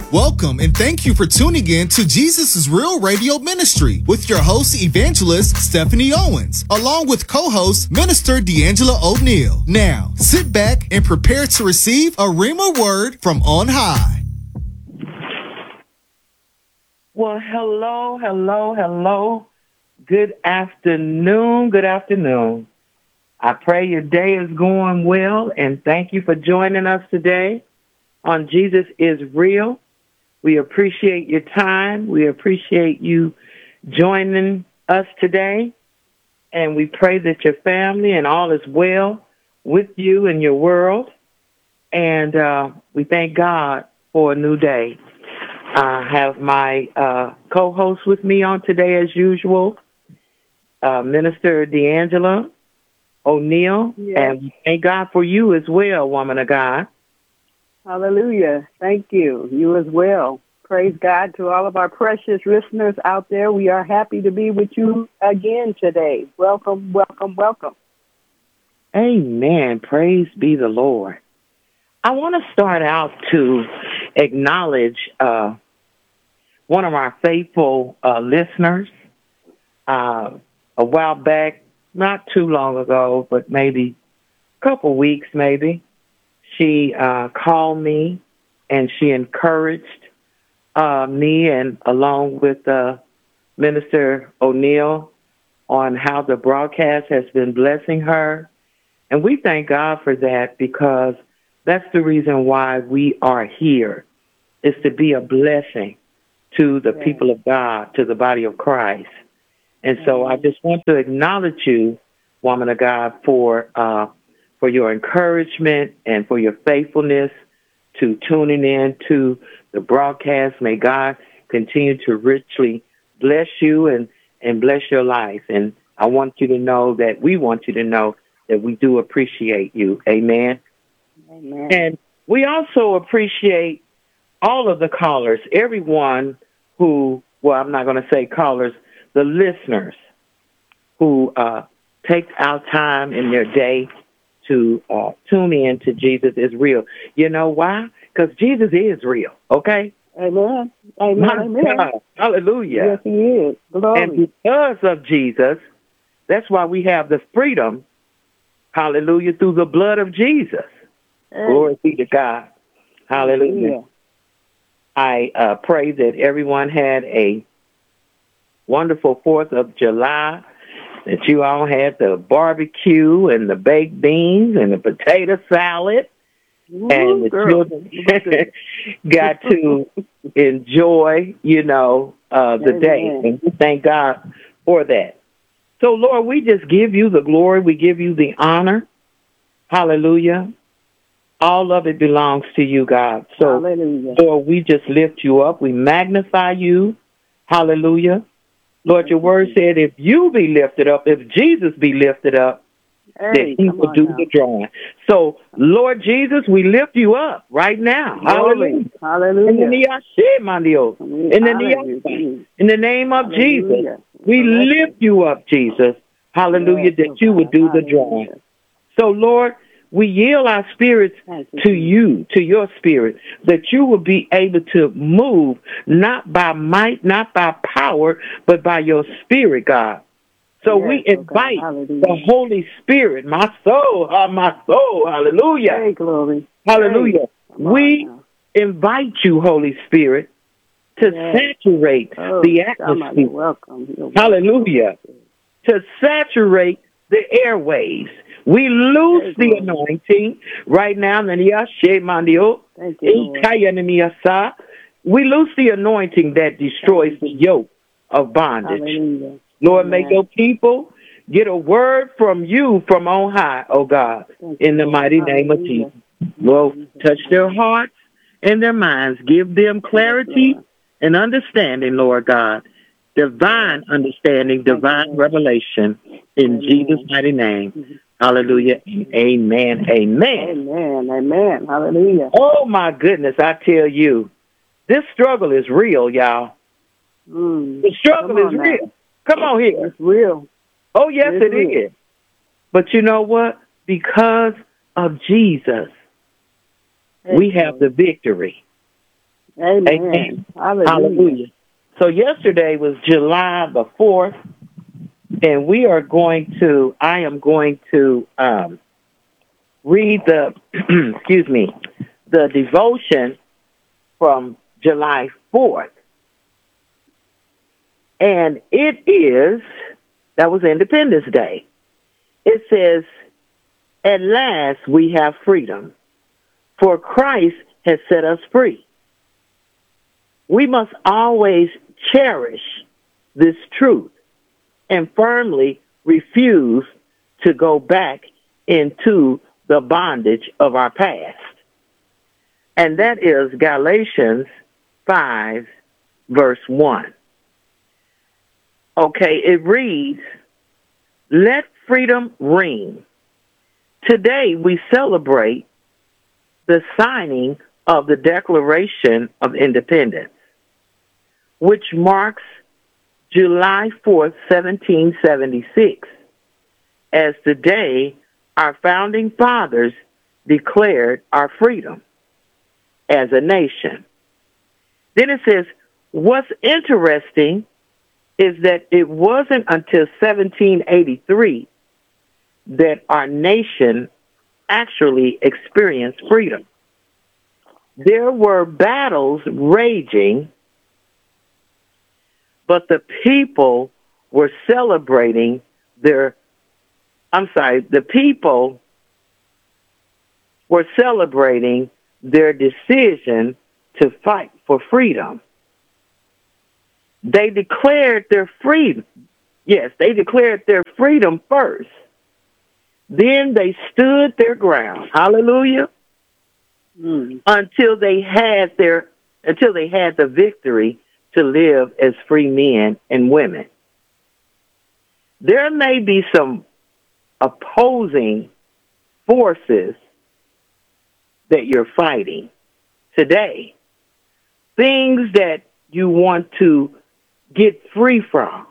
Welcome and thank you for tuning in to Jesus is Real Radio Ministry with your host, evangelist Stephanie Owens, along with co-host Minister D'Angela O'Neal. Now, sit back and prepare to receive a Rhema word from on high. Well, hello. Good afternoon. I pray your day is going well, and thank you for joining us today on Jesus is Real. We appreciate your time. We appreciate you joining us today, and we pray that your family and all is well with you and your world, and we thank God for a new day. I have my co-host with me on today as usual, Minister D'Angela O'Neal, and we thank God for you as well, woman of God. Hallelujah. Thank you. You as well. Praise God to all of our precious listeners out there. We are happy to be with you again today. Welcome. Amen. Praise be the Lord. I want to start out to acknowledge one of our faithful listeners. A while back, not too long ago, but maybe a couple weeks maybe, she called me and she encouraged me and along with Minister O'Neal on how the broadcast has been blessing her. And we thank God for that, because that's the reason why we are here, is to be a blessing to the people of God, to the body of Christ. And so I just want to acknowledge you, woman of God, for your encouragement and for your faithfulness to tuning in to the broadcast. May God continue to richly bless you and bless your life. And I want you to know that we want you to know that we do appreciate you. Amen. Amen. And we also appreciate all of the callers, everyone who, well, I'm not going to say callers, the listeners who take our time in their day to tune in to Jesus is Real. You know why? Because Jesus is real, okay? Amen. God. Hallelujah. Yes, he is. Glory. And because of Jesus, that's why we have the freedom, hallelujah, through the blood of Jesus. Hey. Glory be to God. Hallelujah. I pray that everyone had a wonderful 4th of July, that you all had the barbecue and the baked beans and the potato salad. Ooh, and the children got to enjoy, the day. And we thank God for that. So, Lord, we just give you the glory. We give you the honor. Hallelujah. All of it belongs to you, God. So, hallelujah. Lord, we just lift you up. We magnify you. Hallelujah. Lord, your word said if you be lifted up, if Jesus be lifted up, that he will do the drawing. So, Lord Jesus, we lift you up right now. Hallelujah. Hallelujah. In the name of Jesus, we lift you up, Jesus. Hallelujah, that you would do the drawing. So, Lord, we yield our spirits to you, to your spirit, that you will be able to move, not by might, not by power, but by your spirit, God. So we invite the Holy Spirit, my soul, hallelujah. Hey, glory. Hallelujah. We invite you, Holy Spirit, to saturate the atmosphere. Welcome. Hallelujah. To saturate the airways. We loose the anointing right now. Thank you, Lord. We loose the anointing that destroys the yoke of bondage. Hallelujah. Lord, make your people get a word from you from on high, oh God, in the mighty name of Jesus. Lord, touch their hearts and their minds. Give them clarity and understanding, Lord God. Divine understanding, divine revelation in Jesus' mighty name. Hallelujah. Amen. Amen. Amen. Hallelujah. Oh, my goodness, I tell you, this struggle is real, y'all. The struggle is real. Come on here. It's real. Oh, yes, it is. But you know what? Because of Jesus, we have the victory. Amen. Amen. Hallelujah. Hallelujah. So yesterday was July the 4th, and I am going to read the, excuse me, the devotion from July 4th. And that was Independence Day. It says, "At last we have freedom, for Christ has set us free. We must always cherish this truth and firmly refuse to go back into the bondage of our past." And that is Galatians 5, verse 1. Okay, it reads, "Let freedom ring. Today we celebrate the signing of the Declaration of Independence, which marks July 4th, 1776, as the day our founding fathers declared our freedom as a nation." Then it says, what's interesting is that it wasn't until 1783 that our nation actually experienced freedom. There were battles raging, but the people were celebrating the people were celebrating their decision to fight for freedom. They declared their freedom. Yes, they declared their freedom first. Then they stood their ground. Hallelujah. Until they had the victory to live as free men and women. There may be some opposing forces that you're fighting today. Things that you want to get free from.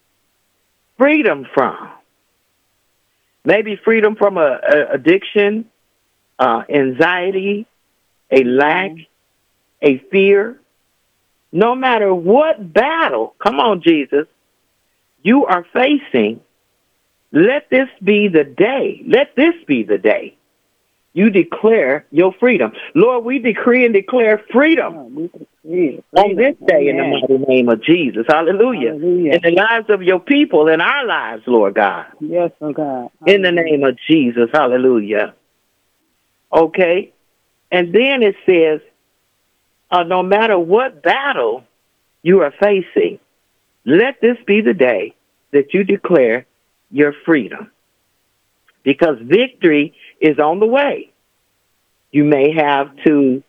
Freedom from. Maybe freedom from addiction, anxiety, a lack, a fear. No matter what battle, come on, Jesus, you are facing, let this be the day. Let this be the day you declare your freedom. Lord, we decree and declare freedom on this day in the mighty name of Jesus. Hallelujah. Hallelujah. In the lives of your people, in our lives, Lord God. Yes, oh God. Hallelujah. In the name of Jesus. Hallelujah. Okay. And then it says, no matter what battle you are facing, let this be the day that you declare your freedom. Because victory is on the way. You may have to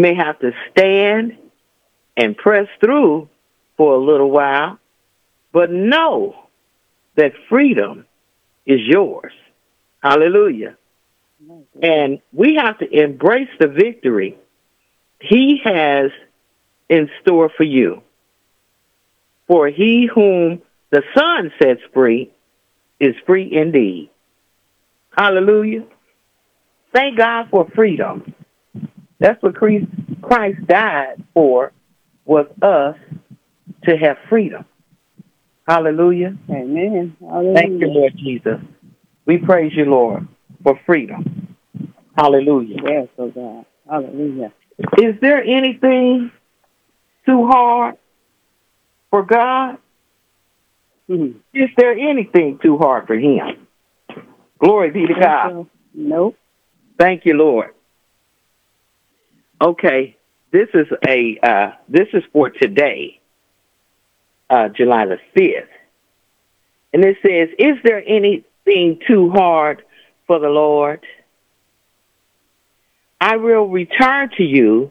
stand and press through for a little while, but know that freedom is yours. Hallelujah. And we have to embrace the victory He has in store for you. For he whom the Son sets free is free indeed. Hallelujah. Thank God for freedom. That's what Christ died for, was us to have freedom. Hallelujah. Amen. Hallelujah. Thank you, Lord Jesus. We praise you, Lord, for freedom. Hallelujah. Yes, oh God. Hallelujah. Is there anything too hard for God? Mm-hmm. Is there anything too hard for Him? Glory be to God. So. Nope. Thank you, Lord. Okay, this is for today, July the 5th. And it says, is there anything too hard for the Lord? I will return to you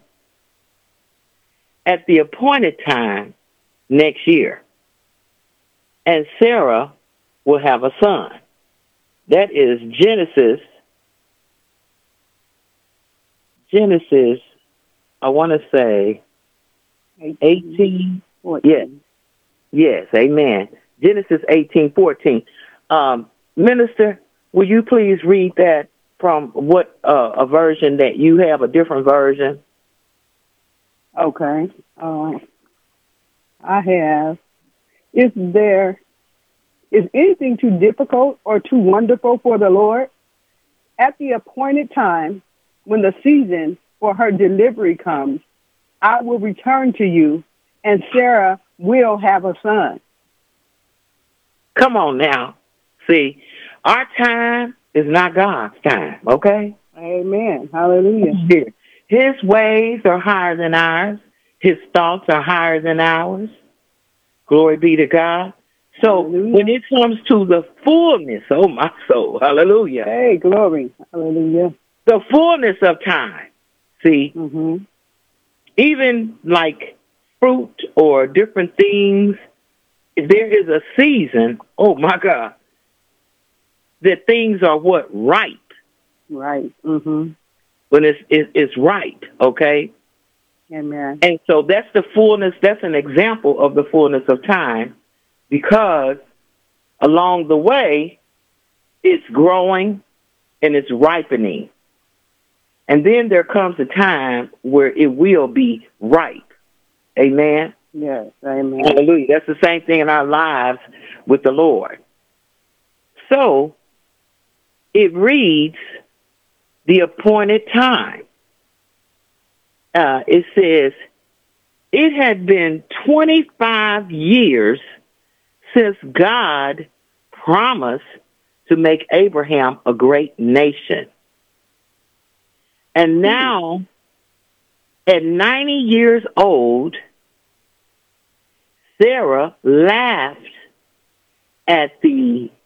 at the appointed time next year, and Sarah will have a son. That is Genesis, I want to say 18. Yes, amen. Genesis 18:14. Minister, will you please read that from what a version that you have, a different version? Okay. I have. Is anything too difficult or too wonderful for the Lord? At the appointed time, when the season for her delivery comes, I will return to you, and Sarah will have a son. Come on now. See, our time is not God's time, okay? Amen. Hallelujah. His ways are higher than ours. His thoughts are higher than ours. Glory be to God. So Hallelujah. when it comes to the fullness, oh my soul, hallelujah. Hey, glory. Hallelujah. The fullness of time. See, Mm-hmm. even like fruit or different things, there is a season, oh my God, that things are what? Ripe. Right. Mm-hmm. When it's right, okay? Amen. And so that's the fullness, that's an example of the fullness of time, because along the way, it's growing and it's ripening. And then there comes a time where it will be ripe. Amen? Yes. Amen. Hallelujah. That's the same thing in our lives with the Lord. So it reads, the appointed time. It says, it had been 25 years since God promised to make Abraham a great nation. And now, at 90 years old, Sarah laughed at the